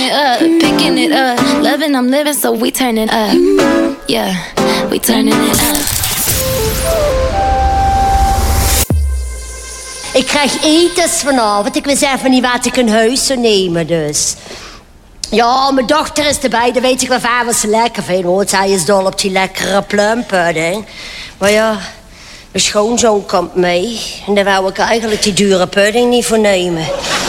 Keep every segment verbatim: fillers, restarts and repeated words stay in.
Up, picking it up, loving I'm living, so we turning up. Yeah, we turning it up. Ik krijg etens vanavond. Ik wist even niet wat ik in huis zou nemen, dus. Ja, mijn dochter is erbij, dan weet ik wel vaak wat ze lekker vindt, hoor. Zij is dol op die lekkere plumpudding. Maar ja, mijn schoonzoon komt mee. En daar wou ik eigenlijk die dure pudding niet voor nemen.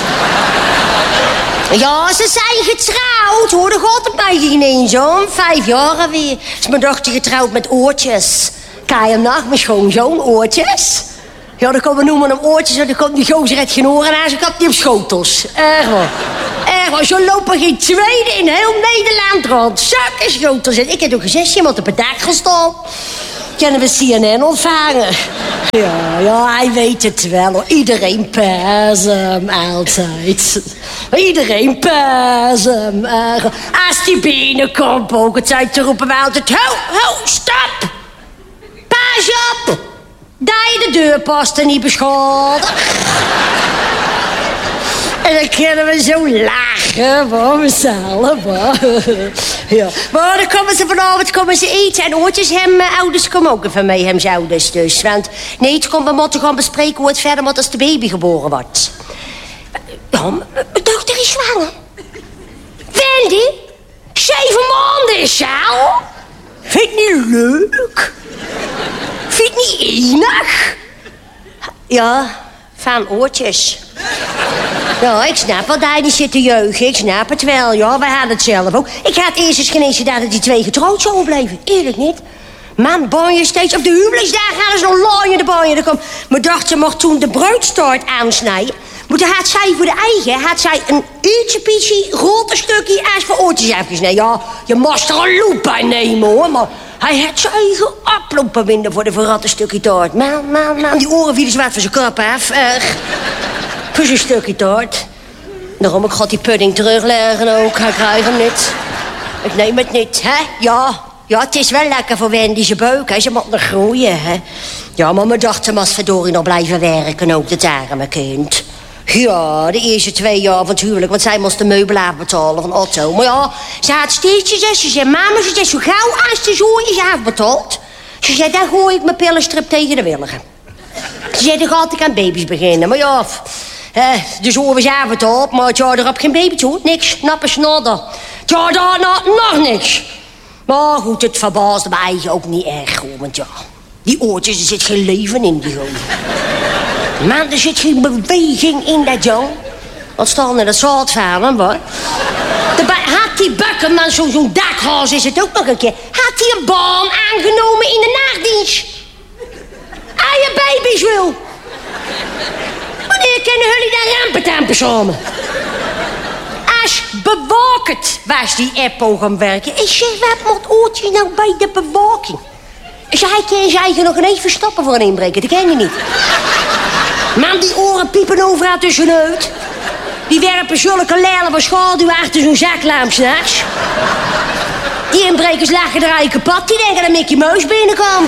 Ja, ze zijn getrouwd, hoor. Dat gaat het mij geen eens om. Vijf jaar alweer. Is mijn dochter getrouwd met oortjes. Kan je hem nog, mijn schoonzoon, oortjes? Ja, dan komen we noemen hem oortjes en dan komt die gozer uit geen oren aan. Ze kapt niet op schotels. Erg wel. Erg wel. Zo lopen geen tweede in heel Nederland rond. Zakken schotels. En ik heb ook gezegd, je moet op het dak gaan staan. Kunnen we C N N ontvangen? Ja, ja, hij weet het wel, hoor. Iedereen pers hem altijd. Iedereen pers hem. Uh, als die binnenkomt, ook het zijn te roepen we altijd... Ho, ho, stop! Pas op! Dat je de deurposten niet beschadigen. En dan kunnen we zo lachen voor mezelf. Ja. Maar dan komen ze vanavond komen ze eten. En oortjes hem uh, ouders komen ook even mee, hem ouders dus. Want nee, het komt, we moeten gaan bespreken hoe het verder moet als de baby geboren wordt. Ja, mijn dochter is zwanger. Wendy, zeven maanden is ze al. Vind je het niet leuk? Vind je het niet enig? Ja, van oortjes. Ja, ik snap wel dat hij niet zit te jeugen. Ik snap het wel, ja. Wij hadden het zelf ook. Ik had eerst eens genezen dat die twee getrouwd zouden blijven. Eerlijk niet. Man, ban je steeds. Op de huwelijksdag hadden ze nog laaien de ban je. Mijn dochter mocht toen de bruidstaart aansnijden. Maar toen had zij voor de eigen, had zij een ietsje pietje groter stukje als voor oortjes afgesneden. Ja, je moest er een loep bij nemen, hoor. Maar hij had zijn eigen oplopen winden voor de verratte stukje taart. Man, man, man, die oren vielen zwart van zijn kop af. Echt. Voor zijn stukje taart. Daarom, ik ga die pudding terugleggen ook. Hij krijgt hem niet. Ik neem het niet, hè? Ja, ja, het is wel lekker voor Wendy zijn buik, hè. Ze moet nog groeien, hè. Ja, maar mijn dochter moest verdorie nog blijven werken, ook dat arme kind. Ja, de eerste twee jaar van het huwelijk, want zij moest de meubelen betalen van Otto. Maar ja, ze had steeds gezegd, ze zei, mama, ze zei, zo gauw als de zooi is afbetaald. Ze zei, dan gooi ik mijn pillenstrip tegen de willigen. Ze zei, dan ga ik aan baby's beginnen. Maar ja, eh, de zooi was afbetaald, maar het jaar erop geen baby toe. Niks, nappe snodder. Het jaar daarna nog niks. Maar goed, het verbaasde me eigenlijk ook niet erg, hoor, want ja, die oortjes, er zit geen leven in die gewoon. Man, er zit geen beweging in dat jong. Wat staan er dat zout van hem, hoor. Had die Buckerman zo'n zo dakhaas is het ook nog een keer. Had hij een baan aangenomen in de nachtdienst? Als je baby's wil. Wanneer kunnen jullie daar rampentampen samen? Als bewakend was die Eppo gaan werken. Ik zeg, wat moet Oortje nou bij de bewaking? Zij kan zijn eigen nog ineens verstoppen voor een inbreker. Dat ken je niet. Man, die oren piepen overal tussenuit. Die werpen zulke lellen van schaduw achter zo'n zaklamp s'nachts. Die inbrekers lachen er eigenlijk kapot. Die denken dat Mickey Mouse binnenkomt.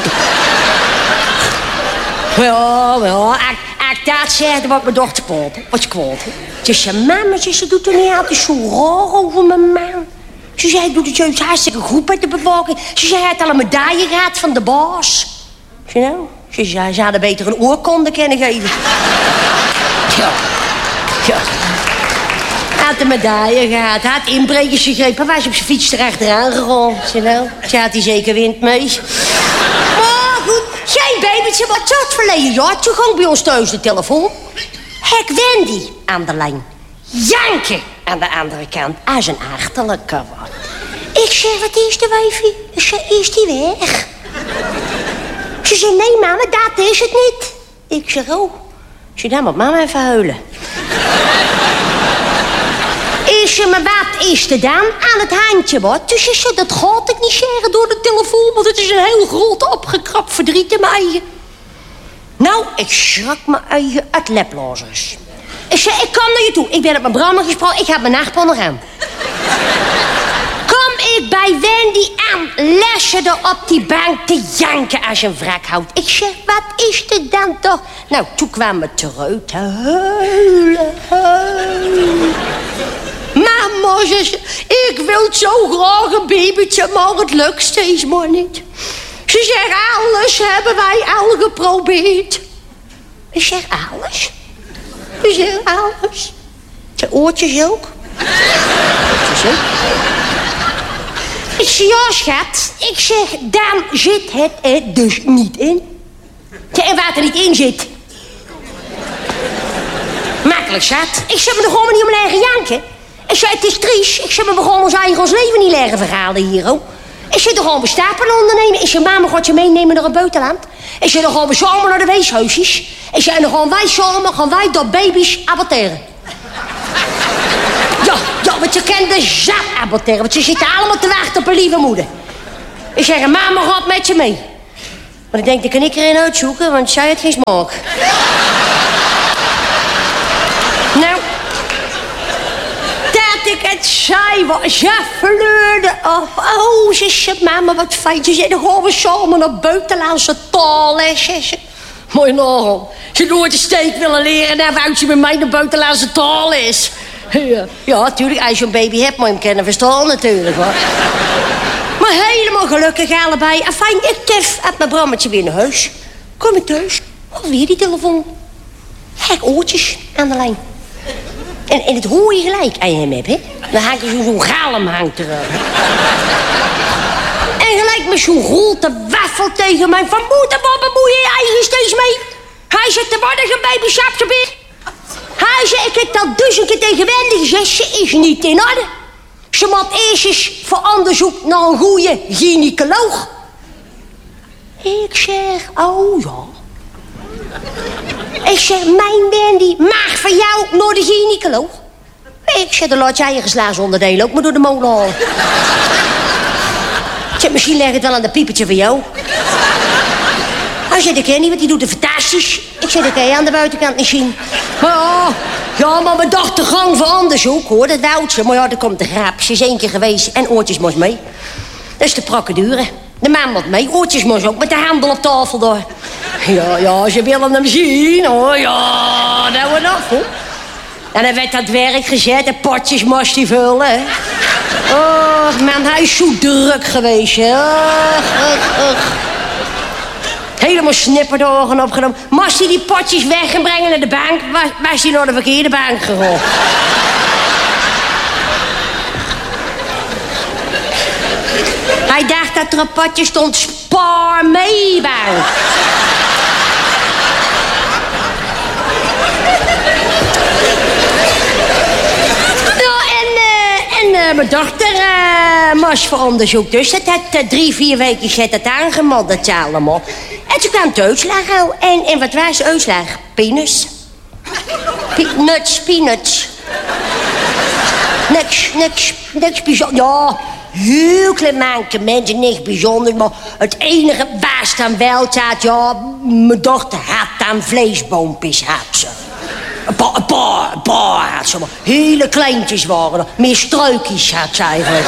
Ja, ja, als ik dat zeg, dan wordt mijn dochter kwaad. Wat je kwaad. Ze zei, mama, ze doet er niet altijd zo raar over mijn man. Ze zei, ik doe het juist hartstikke goed met de bewaking. Ze zei, hij had al een medaille gehad van de baas. Zie je nou? Ze zei, ze hadden beter een oorkonde kunnen geven. Ja. Ja. Had een medaille gehad, had inbrekers gegrepen. Was op zijn fiets erachteraan gegaan. Zie je nou? Ze had hij zeker wind mee. Maar goed, geen babytje, maar tot verleden jaar. Toen ging bij ons thuis de telefoon. Hek Wendy aan de lijn. Janken aan de andere kant. Als een achterlijke wat. Ik zeg, wat is de wijfie? Ik zeg, is die weg? Ze zei, nee mama, dat is het niet. Ik zeg, oh. Ze dan moet mama even huilen. Ik zeg, maar wat is er dan aan het handje, wat? Dus ze zei, dat gaat ik niet zeggen door de telefoon, want het is een heel groot opgekrapt verdriet in mijn eigen. Nou, ik schrok mijn eigen uit leplazers. Ik zei, ik kom naar je toe. Ik ben op mijn brommer gesproken, ik heb mijn nachtpon nog aan. Kom ik bij Wendy aan, les je er op die bank te janken als je een wrak houdt. Ik zeg, wat is er dan toch? Nou, toen kwam het eruit te huilen, huilen. Maar maar ze, ze, ik wil zo graag een babytje, maar het lukt steeds maar niet. Ze zegt, alles hebben wij al geprobeerd. Ik zeg, alles? Ze zegt, alles. Zijn oortjes ook? Oortjes ook? Ik zeg, ja schat, ik zeg, dan zit het er dus niet in. En waar het er niet in zit. Makkelijk zat. Ik zeg, me er gewoon maar niet om leren janken. Ik zeg, het is triest. Ik zeg, me gewoon ons eigen ons leven niet leren verhalen hier, hoor. Ik zeg, er gewoon bestapelen ondernemen. Ik zeg, mama gaat je meenemen naar een buitenland. Ik zeg, dan gaan we samen naar de weeshuisjes. Ik zeg, en dan gaan wij samen, gaan wij dat baby's aborteren. Ja, ja, want je kent de zat aborteren. Want ze zitten allemaal te wachten op een lieve moeder. Ik zeg, mama gaat met je mee. Maar ik denk, dat kan ik erin uitzoeken, want zij heeft geen smaak. Nou, dat ik het zei, was ze verleurde. Oh, oh, ze zei, mama, wat fijn. Ze zei, dan gaan we samen naar buitenlandse taalles. Mooi nogal. Ze nooit een steek willen leren, dan wou ze met mij naar buitenlandse taalles. Ja, ja, natuurlijk, als je een baby hebt, moet je hem kennen verstaan natuurlijk, hoor. Maar helemaal gelukkig allebei. Afijn, ik tef uit mijn brammetje weer naar huis. Kom ik thuis, alweer die telefoon. Hek oortjes aan de lijn. En, en het hoor je gelijk aan hem hebt, hè. Dan hangt er zo'n galm hangt er. En gelijk met zo'n grote waffel tegen mij. Van moeder, wat bemoei je je eigen steeds mee? Hij zegt, er wordt een baby sapsabir. Hij zei, ik heb dat dus een keer tegen Wendy gezegd. Ze is niet in orde. Ze moet eerst eens voor onderzoek naar een goede gynaecoloog. Ik zeg, oh ja. Ik zeg, mijn Wendy mag van jou naar de gynaecoloog. Ik zeg, dan laat jij je geslagen onderdelen ook maar door de molen halen. Ik zeg, misschien leg het wel aan de piepertje van jou. Hij zegt, ik ken niet, want die doet het fantastisch. Ik zeg, dat kan je aan de buitenkant niet zien. Maar ja, ja, maar we dachten gang voor onderzoek, hoor. Dat wou ze. Maar ja, er komt de grap. Ze is één keer geweest en oortjes moest mee. Dat is de procedure. De man moet mee. Oortjes moest ook met de handel op tafel door. Ja, ja, ze willen hem zien, hoor. Ja, dat wordt af, hoor. En dan werd dat werk gezet. De potjes moest hij vullen. Oh, man, hij is zo druk geweest, hè. Ugh, ugh, ugh. Helemaal snipperdogen opgenomen. Moest hij die potjes weg en brengen naar de bank, was, was hij naar de verkeerde bank gerold. Hij dacht dat er een potje stond, spaar mee bank. Uh, mijn dochter uh, moest voor onderzoek. Dus dat had uh, drie, vier weken zet het aangemodderd allemaal. En toen kwam de uitslag al. En, en wat was de uitslag? Penis. Peanuts, peanuts. Niks, niks, niks bijzonders. Ja, heel klein mankement en niks bijzonders. Maar het enige was dan wel dat, ja, mijn dochter had dan vleesboompjes, had ze. Een paar, een paar, een paar had ze maar. Hele kleintjes waren er. Meer struikjes had ze eigenlijk.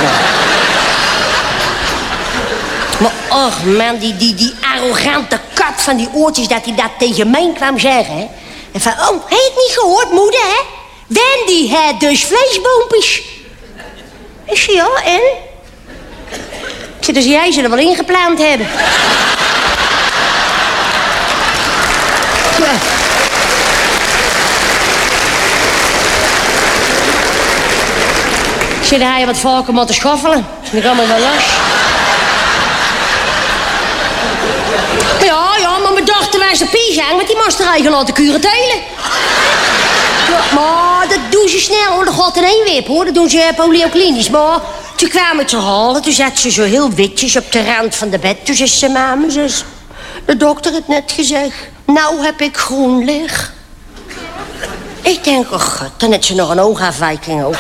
Maar och man, die, die, die arrogante kat van die oortjes dat hij dat tegen mij kwam zeggen. Hè? En van, oh, heb je het niet gehoord, moeder, hè? Wendy had dus vleesboompjes. Ik zei, ja, en? Ik zei, dus jij ze er wel ingeplant hebben. Ja. Ik zei, dan ga je wat vaker moeten schoffelen. Dan kan me wel los. Ja, ja, maar mijn dochter was de piezang, want die moest er eigenlijk laten curatelen. Ja, maar dat doen ze snel, hoor. Dat gaat in één wip, hoor. Dat doen ze polioklinisch. Maar toen kwamen ze halen, toen zat ze zo heel witjes op de rand van de bed. Toen zei ze, mama, zus, de dokter heeft net gezegd, nou heb ik groen licht. Ik denk, oh god, dan heeft ze nog een oogafwijking ook.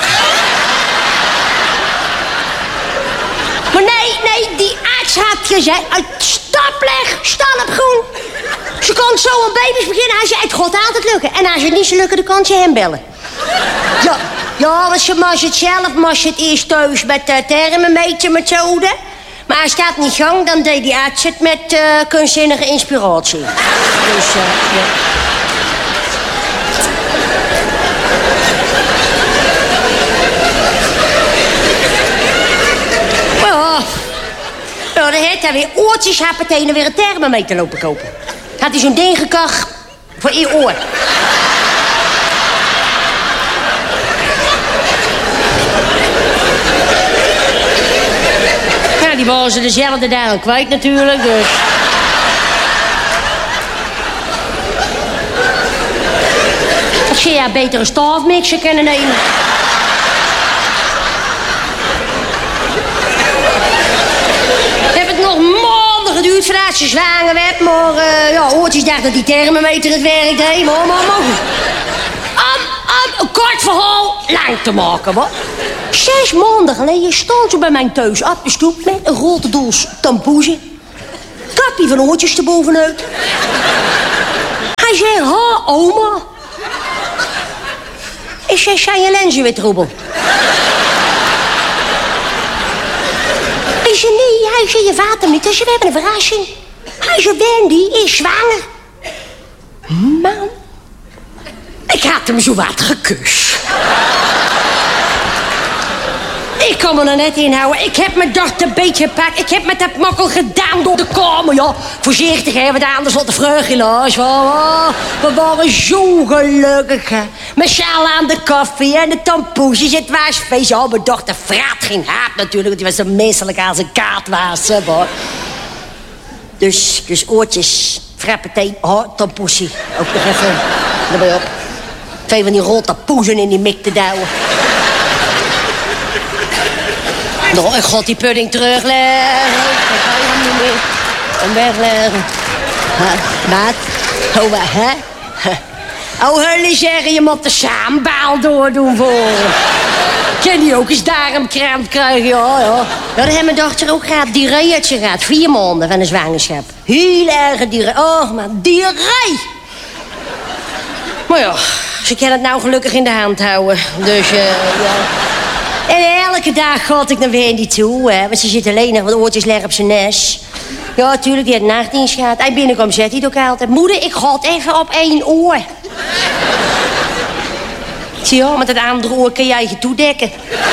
Maar nee, nee, die arts had gezegd, stopleg, stal op groen. Ze kon zo een baby's beginnen. Hij zei, het gaat altijd lukken. En als het niet zou lukken, dan kan ze hem bellen. Ja, ja, want ze moest het zelf, moest het eerst thuis met uh, thermometermethode. Maar als dat niet ging, dan deed die arts het met uh, kunstzinnige inspiratie. Dus, uh, ja. hij weer oortjes had meteen weer een thermometer lopen kopen. Had hij zo'n ding gekocht voor één oor. Ja, die waren ze dezelfde daar al kwijt natuurlijk, dus... Ik zie ja beter een staafmixer kunnen nemen. Heb het nog maanden geduurd voordat ze zwanger werd, maar uh, ja, oortjes dacht dat die thermometer het werk deed, maar, maar, maar. Om, om een kort verhaal lang te maken, wat? Zes maanden geleden stond ze bij mijn thuis op de stoep met een grote doos tampoezen. Kapje van oortjes erbovenuit. Hij zei, ha, oma. Ik zei, zijn je lenzen weer troebel? Ik zei, nee, hij zei, je vaat hem niet. Dus we hebben een verrassing. Hij zei, Wendy is zwanger. Man, ik had hem zo wat gekust. Ik kon me er net inhouden. Ik heb mijn dochter een beetje gepakt. Ik heb met dat mokkel gedaan door de kamer, ja. Voorzichtig, hè, want anders wordt de vreugde los. Oh, we waren zo gelukkig, hè. Met sjaal aan de koffie en de tampoesjes. Het was feest. Ja, mijn dochter vraat geen haat natuurlijk. Want die was zo menselijk als een kaart was, hè, hoor. Dus, dus oortjes, frappeteen, oh, tampoesie. Ook nog even, erbij op. Twee van die rotte poezen in die mik te douwen. Nou, ik ga die pudding terugleggen. Ik ga hem niet meer. En wegleggen. Wat? Oh, wat, hè? Oh, jullie zeggen, je moet de saambaal doordoen voor. Kan die ook eens darmkramp krijgen, ja, ja. Ja, dat heeft mijn dochter ook gehad. Diarreeëtje gehad. Vier maanden van een zwangerschap. Heel erg diarree. Oh, maar diarree. Maar ja, ze kan het nou gelukkig in de hand houden. Dus, uh, ja... En elke dag ga ik naar Wendy toe, hè. Want ze zit alleen nog wat oortjes leggen op zijn nes. Ja, natuurlijk, die had nachtdienst gehad. Hij binnenkwam, zet hij het ook altijd. Moeder, ik ga het even op één oor. Ik zie, ja, met het andere oor kan jij je toedekken.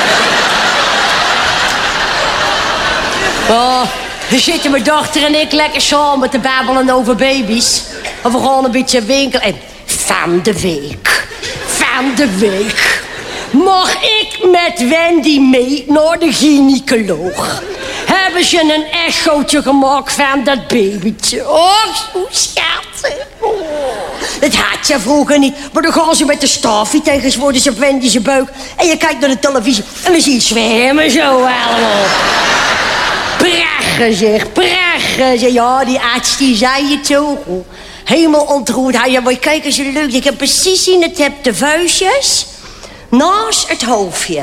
Oh, dan zitten mijn dochter en ik lekker samen te babbelen over baby's. Of we gaan een beetje winkelen. En van de week, van de week... mag ik met Wendy mee naar de gynaecoloog? Hebben ze een echootje gemaakt van dat babytje? Oh, zo schattig. Oh. Dat had je vroeger niet. Maar dan gaan ze met de staffie tegen ze worden ze op Wendy's buik. En je kijkt naar de televisie en dan zie je zwemmen zo allemaal. Prachtig zeg, prachtig zeg. Ja, die arts die zei het zo. Helemaal ontroerd. Ja, maar kijk eens leuk. Je kan precies zien, het hebt de vuistjes naast het hoofdje.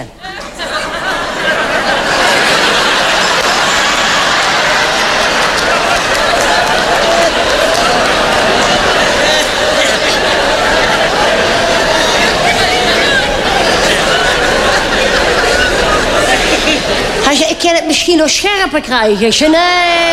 Hij zei, ik kan het misschien nog scherper krijgen. Ik zei, nee,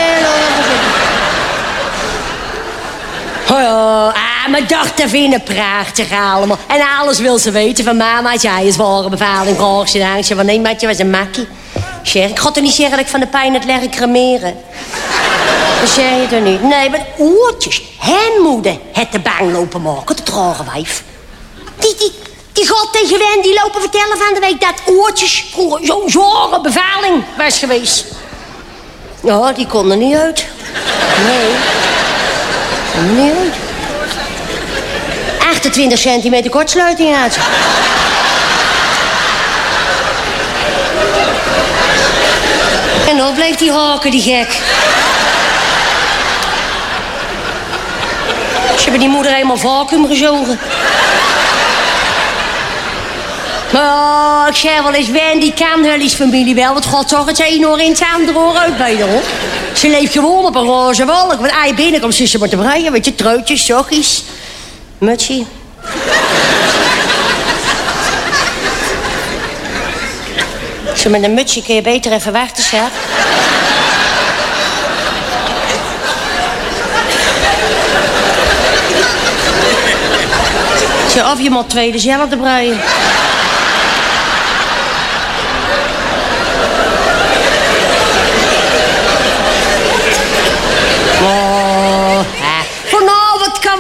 oh ja, ah, mijn dochter vindt het prachtig allemaal. En alles wil ze weten van mama. Jij is ware bevaling, graag gedaan. Ik zei, van nee, maatje, was een makkie. Ik zeg, ik ga toch niet zeggen dat ik van de pijn het leggen cremeren. Dat zeg je toch niet? Nee, maar oortjes. Hen moeder het de bang lopen maken, de trage wijf. Die, die, die gaat tegen Wendy lopen vertellen van de week dat oortjes vroeger zo'n zware bevaling was geweest. Ja, die kon er niet uit. Nee. Nee. achtentwintig centimeter kortsluiting uit. En dan bleef die haken, die gek. Ze hebben die moeder helemaal vacuüm gezogen. Maar ik zeg wel eens, Wendy kan Hully's familie wel. Want God toch het een oor in het andere oor uit bij hoor. Ze leeft gewoon op een roze wolk. Want als je binnenkomt, zit ze maar te breien. Weet je, truitjes, sokjes, mutsie. Zo met een mutsje kun je beter even wachten, schat. Zo, of je moet twee dezelfde breien.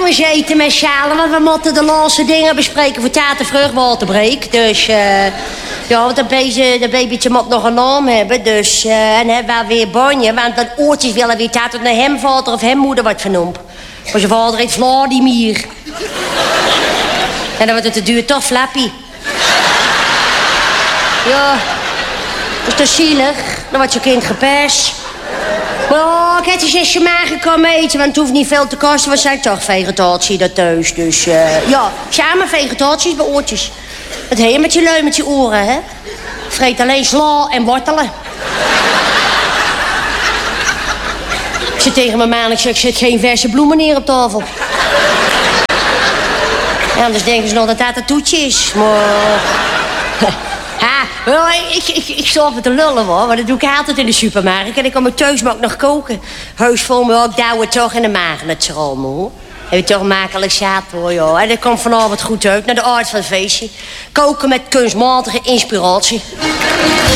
eens eten met Sjalen, want we moeten de laatste dingen bespreken voor taart en vruchtwaterbreek. Dus, uh, ja, want dat, babytje, dat babytje moet nog een naam hebben. Dus, uh, en hebben we weer bonje, want dat oortjes willen weer taart dat naar hem vader of hem moeder wordt vernoemd. Maar zijn vader heet Vladimir. En dan wordt het te duur toch Flappy. Ja, dat is toch zielig. Dan wordt je kind gepest. Maar ik heb je zesje magen komen eten, want het hoeft niet veel te kosten. We zijn toch vegetatie dat thuis. Dus uh, ja, samen vegetatie bij oortjes. Het heet met je leu met je oren, hè. Vreet alleen sla en wortelen. Ik zit tegen mijn man, ik zeg, ik zet geen verse bloemen neer op tafel. Ja, anders denken ze nog dat dat een toetje is. Maar... Ha, wel, ik, ik, ik stop met te lullen, hoor. Maar dat doe ik altijd in de supermarkt. En ik kom thuis maar ook nog koken. Heus vol me ook douwen toch in de maag het schromen, hoor. Heb je toch makkelijk zaad, hoor, joh. En dat komt vanavond goed uit, naar de aard van het feestje. Koken met kunstmatige inspiratie.